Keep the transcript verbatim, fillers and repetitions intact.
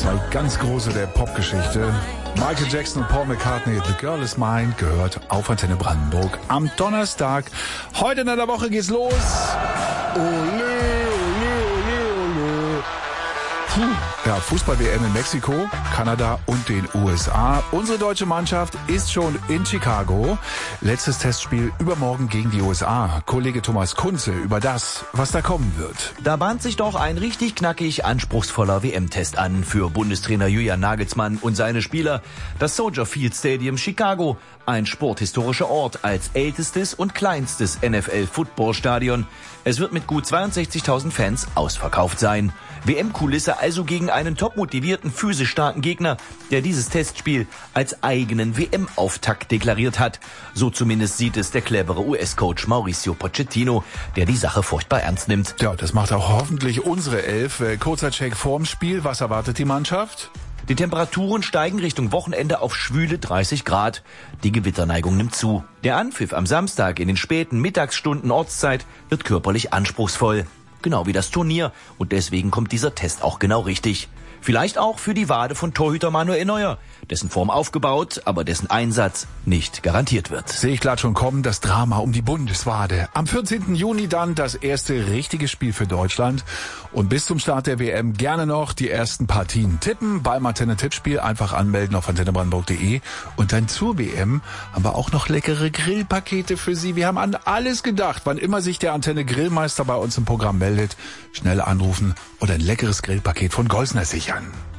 Zwei ganz große der Popgeschichte. Michael Jackson und Paul McCartney, The Girl Is Mine, gehört auf Antenne Brandenburg am Donnerstag. Heute in der Woche geht's los. Ole, ole, ole, ole. Puh. Ja, Fußball-W M in Mexiko, Kanada und den U S A. Unsere deutsche Mannschaft ist schon in Chicago. Letztes Testspiel übermorgen gegen die U S A. Kollege Thomas Kunze über das, was da kommen wird. Da bahnt sich doch ein richtig knackig anspruchsvoller W M-Test an für Bundestrainer Julian Nagelsmann und seine Spieler. Das Soldier Field Stadium Chicago, ein sporthistorischer Ort als ältestes und kleinstes N F L-Football-Stadion. Es wird mit gut zweiundsechzigtausend Fans ausverkauft sein. W M-Kulisse also gegen einen topmotivierten, physisch starken Gegner, der dieses Testspiel als eigenen W M-Auftakt deklariert hat. So zumindest sieht es der clevere U S-Coach Mauricio Pochettino, der die Sache furchtbar ernst nimmt. Ja, das macht auch hoffentlich unsere Elf. Kurzer Check vorm Spiel. Was erwartet die Mannschaft? Die Temperaturen steigen Richtung Wochenende auf schwüle dreißig Grad. Die Gewitterneigung nimmt zu. Der Anpfiff am Samstag in den späten Mittagsstunden Ortszeit wird körperlich anspruchsvoll. Genau wie das Turnier. Und deswegen kommt dieser Test auch genau richtig. Vielleicht auch für die Wade von Torhüter Manuel Neuer, dessen Form aufgebaut, aber dessen Einsatz nicht garantiert wird. Sehe ich glatt schon kommen, das Drama um die Bundeswade. Am vierzehnten Juni dann das erste richtige Spiel für Deutschland. Und bis zum Start der W M gerne noch die ersten Partien tippen. Beim Antenne-Tippspiel einfach anmelden auf antenne brandenburg punkt de. Und dann zur W M haben wir auch noch leckere Grillpakete für Sie. Wir haben an alles gedacht. Wann immer sich der Antenne-Grillmeister bei uns im Programm meldet, schnell anrufen oder ein leckeres Grillpaket von Golsner sichern.